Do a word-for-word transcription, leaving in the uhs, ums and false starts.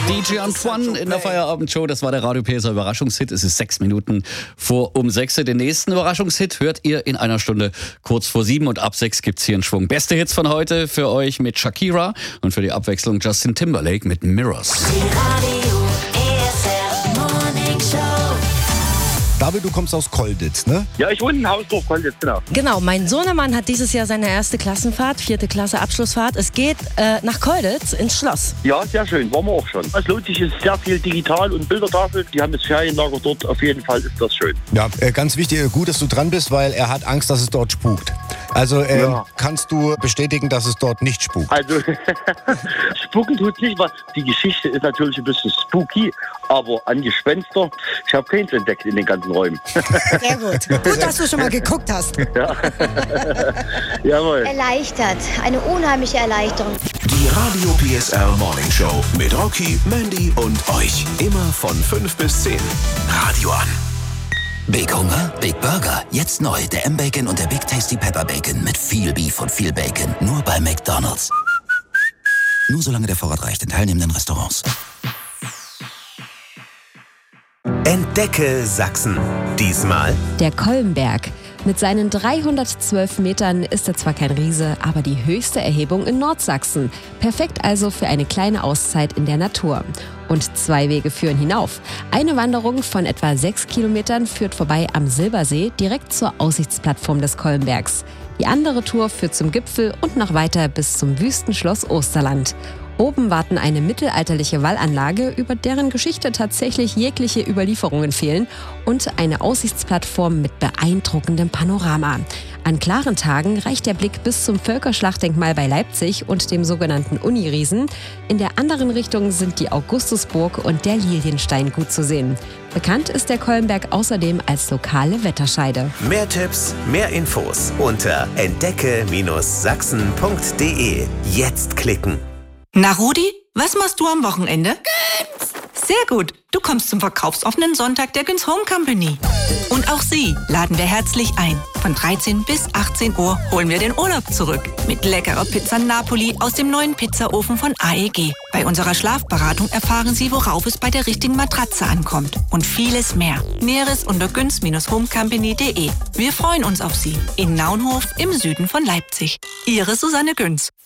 D J Antoine in der Feierabendshow, das war der Radio P S A Überraschungshit. Es ist sechs Minuten vor um sechs. Den nächsten Überraschungshit hört ihr in einer Stunde kurz vor sieben und ab sechs gibt's hier einen Schwung. Beste Hits von heute für euch mit Shakira und für die Abwechslung Justin Timberlake mit Mirrors. David, du kommst aus Kolditz, ne? Ja, ich wohne in Hausdorf, Kolditz, genau. Genau, mein Sohnemann hat dieses Jahr seine erste Klassenfahrt, vierte Klasse Abschlussfahrt. Es geht äh, nach Kolditz ins Schloss. Ja, sehr schön, waren wir auch schon. Es lohnt sich, es ist sehr viel digital und Bildertafel. Die haben das Ferienlager dort, auf jeden Fall ist das schön. Ja, äh, ganz wichtig, gut, dass du dran bist, weil er hat Angst, dass es dort spukt. Also ähm, ja. Kannst du bestätigen, dass es dort nicht spukt? Also, spuken tut nicht, weil die Geschichte ist natürlich ein bisschen spooky, aber an Gespenster, ich habe keins entdeckt in den ganzen Räumen. Sehr gut. Gut, dass du schon mal geguckt hast. Ja. Jawohl. Erleichtert. Eine unheimliche Erleichterung. Die Radio P S R Morning Show mit Rocky, Mandy und euch. Immer von fünf bis zehn. Radio an. Big Hunger, Big Burger. Jetzt neu der M-Bacon und der Big Tasty Pepper Bacon mit viel Beef und viel Bacon. Nur bei McDonald's. Nur solange der Vorrat reicht in teilnehmenden Restaurants. Entdecke Sachsen. Diesmal der Kolmberg. Mit seinen dreihundertzwölf Metern ist er zwar kein Riese, aber die höchste Erhebung in Nordsachsen. Perfekt also für eine kleine Auszeit in der Natur. Und zwei Wege führen hinauf. Eine Wanderung von etwa sechs Kilometern führt vorbei am Silbersee direkt zur Aussichtsplattform des Kolmbergs. Die andere Tour führt zum Gipfel und noch weiter bis zum Wüstenschloss Osterland. Oben warten eine mittelalterliche Wallanlage, über deren Geschichte tatsächlich jegliche Überlieferungen fehlen, und eine Aussichtsplattform mit beeindruckendem Panorama. An klaren Tagen reicht der Blick bis zum Völkerschlachtdenkmal bei Leipzig und dem sogenannten Uniriesen. In der anderen Richtung sind die Augustusburg und der Lilienstein gut zu sehen. Bekannt ist der Kolmberg außerdem als lokale Wetterscheide. Mehr Tipps, mehr Infos unter entdecke Sachsen punkt de. Jetzt klicken. Na Rudi, was machst du am Wochenende? Güns! Sehr gut, du kommst zum verkaufsoffenen Sonntag der Güns Home Company. Und auch Sie laden wir herzlich ein. Von dreizehn bis achtzehn Uhr holen wir den Urlaub zurück. Mit leckerer Pizza Napoli aus dem neuen Pizzaofen von A E G. Bei unserer Schlafberatung erfahren Sie, worauf es bei der richtigen Matratze ankommt. Und vieles mehr. Näheres unter güns home company punkt de. Wir freuen uns auf Sie in Naunhof im Süden von Leipzig. Ihre Susanne Güns.